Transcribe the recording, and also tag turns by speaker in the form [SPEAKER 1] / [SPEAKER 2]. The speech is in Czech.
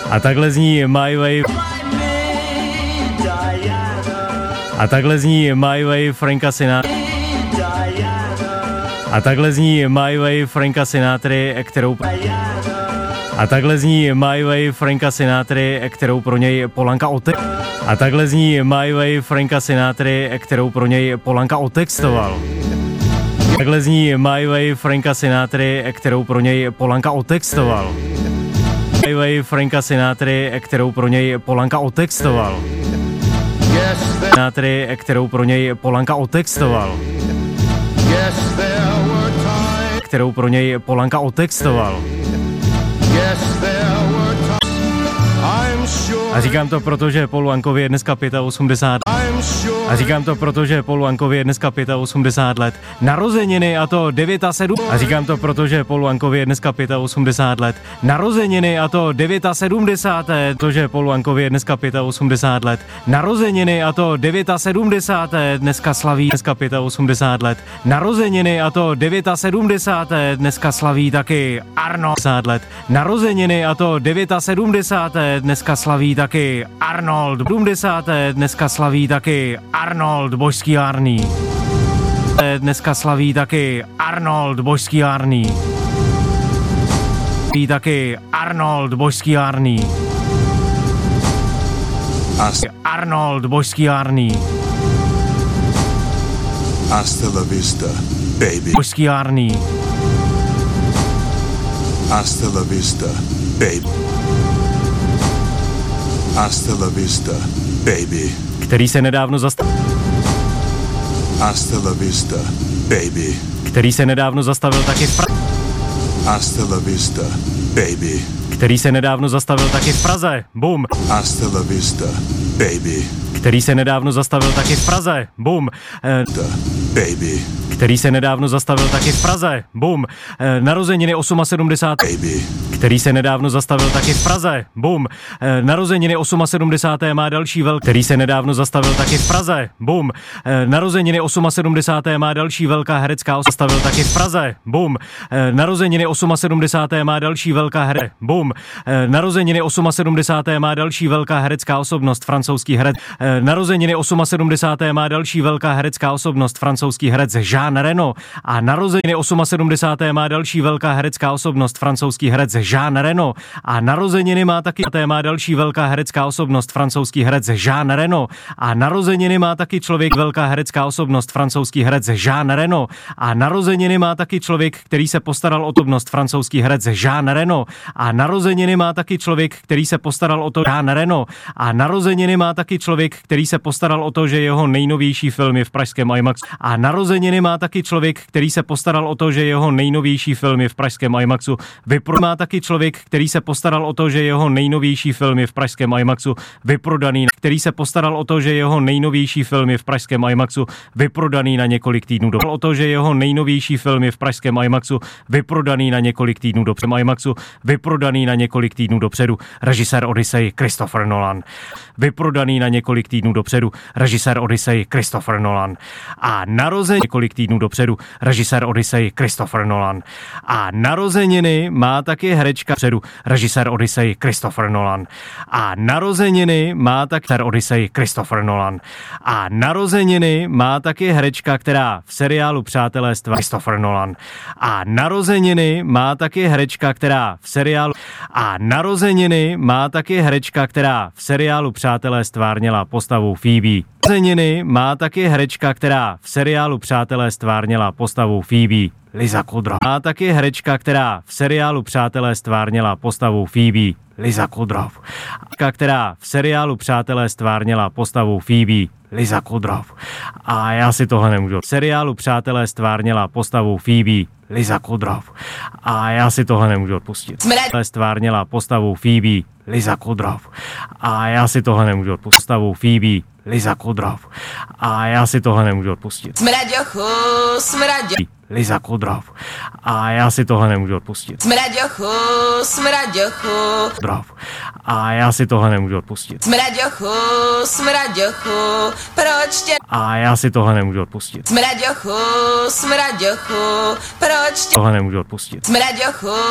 [SPEAKER 1] A takhle zní My Way. A takhle zní My Way Franka Sinatra. A takhle zní My Way Franka Sinatry, kterou... A takhle zní My Way Franka Sinatry, kterou pro něj Polanka A takhle zní My Way Franka Sinatry, kterou pro něj Polanka otextoval. Takhle zní My Way Franka Sinatry, kterou pro něj Polanka otextoval. My Way Franka Sinatry, kterou pro něj Polanka otextoval. Sinatry, kterou pro něj Polanka otextoval. Kterou pro něj Polanka otextoval. A říkám to proto, že Paulu Ankovi je dneska 85. A říkám to proto, že Paulu Ankovi je dneska 85 let. Narozeniny, a to 9 a 7. A říkám to proto, že Paulu Ankovi je dneska 85 let. Narozeniny, a to 79. To, že Paulu Ankovi je dneska 85 let. Narozeniny, a to 79. Dneska slaví dneska 85 let. Narozeniny, a to 79. Dneska slaví taky Arnold 50 let. Narozeniny, a to 79. Dneska slaví taky Arnold 70. Dneska slaví taky Arnold Božský Arný. Dneska slaví taky Arnold Božský Arný. Taky Arnold Božský Arný. Arnold Božský Arný.
[SPEAKER 2] Hasta la vista, baby.
[SPEAKER 1] Božský Arný.
[SPEAKER 2] Hasta la vista, baby. Hasta la vista, baby.
[SPEAKER 1] Který se nedávno zastavil.
[SPEAKER 2] Hasta la vista, baby.
[SPEAKER 1] Který se nedávno zastavil taky v Praze.
[SPEAKER 2] Hasta la vista, baby.
[SPEAKER 1] Který se nedávno zastavil taky v Praze. Bum.
[SPEAKER 2] Hasta la vista, baby.
[SPEAKER 1] Který se nedávno zastavil taky v Praze. Bum.
[SPEAKER 2] Baby.
[SPEAKER 1] Který se nedávno zastavil taky v Praze. Bum. Narozeniny 78.
[SPEAKER 2] Baby.
[SPEAKER 1] Který se nedávno zastavil taky v Praze. Bum. Narozeniny 78. má další který se nedávno zastavil taky v Praze. Bum. Narozeniny 78. má další velká herecká zastavil taky v Praze. Bum. Narozeniny 78. má další velká Bum. Narozeniny 78. má další velká herecká osobnost, francouzský herec. Narozeniny 78. má další velká herecká osobnost, francouzský herec Jean Reno. A narozeniny 78. má další velká herecká osobnost, francouzský herec Jean Reno. A narozeniny má taky další velká herecká osobnost, francouzský herec Jean Reno. A narozeniny má taky člověk velká herecká osobnost, francouzský herec Jean Reno. A narozeniny má taky člověk, který se postaral o osobnost, francouzský herec Jean Reno. A narozeniny má taky člověk, který se postaral o to Jean Reno. A narozeniny má taky člověk, který se postaral o to, že jeho nejnovější film je v pražském IMAXu. A narozeniny má taky člověk, který se postaral o to, že jeho nejnovější film je v pražském IMAXu. Má taky člověk, který se postaral o to, že jeho nejnovější film je v pražském IMAXu vyprodaný, který se postaral o to, že jeho nejnovější film je v pražském IMAXu vyprodaný na několik týdnů dopředu. O to, že jeho nejnovější film je v pražském IMAXu vyprodaný na několik týdnů dopředu. IMAXu vyprodaný na několik týdnů dopředu. Režisér Odyssey Christopher Nolan. Vyprodaný na několik týdnů dopředu. Režisér Odyssey Christopher Nolan. A narozeniny několik týdnů dopředu. Režisér Odyssey Christopher Nolan. A narozeniny má taky herečka předu. Režisér Odyssey Christopher Nolan. A narozeniny má taky Odyssey Christopher Nolan. A narozeniny má taky herečka, která v seriálu Přátelé stvárnila Christopher Nolan. A narozeniny má taky herečka, která v seriálu narozeniny má taky herečka, která v seriálu Přátelé stvárnila postavu Phoebe. Narozeniny má taky herečka, která v seriálu Přátelé stvárnila postavu Phoebe. Liza Kudrow. Má taky herečka, která v seriálu Přátelé stvárnila postavu Phoebe. Liza Kudrow. Která v seriálu Přátelé stvárnila postavu Phoebe. Liza Kudrow. A já si tohle nemůžu. V seriálu Přátelé stvárnila postavu Phoebe. Liza Kudrow. A já si tohle nemůžu odpustit. Stvárnila postavu Phoebe. Liza Kudrow. A já si tohle nemůžu odpustit. Postavu Phoebe. Liza Kudrow. A já si tohle nemůžu odpustit.
[SPEAKER 3] Smraďochu, smraďochu.
[SPEAKER 1] Liza Kudrow. A já si tohle nemůžu odpustit.
[SPEAKER 3] Smraďochu, smraďochu.
[SPEAKER 1] A já si tohle nemůžu odpustit.
[SPEAKER 3] Smraďochu, smraďochu. Proč tě...
[SPEAKER 1] A já si tohle nemůžu odpustit.
[SPEAKER 3] Smraďochu, smraďochu. Proč tě...
[SPEAKER 1] Tohle nemůžu odpustit.
[SPEAKER 3] Smraďochu.